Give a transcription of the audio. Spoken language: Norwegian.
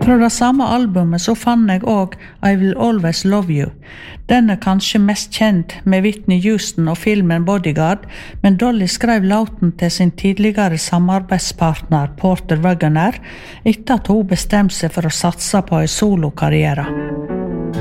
Fra det samme albumet så fann jeg også I Will Always Love You. Den kanskje mest kjent med Whitney Houston og filmen Bodyguard, men Dolly skrev låten til sin tidligere samarbeidspartner Porter Wagoner etter at hun bestemte seg for å satse på en solokarriere.